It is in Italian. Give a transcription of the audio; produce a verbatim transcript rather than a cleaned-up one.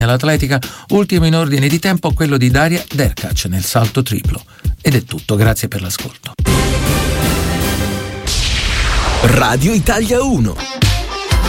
L'atletica, ultimo in ordine di tempo quello di Daria Derkac nel salto triplo. Ed è tutto, grazie per l'ascolto. Radio Italia uno.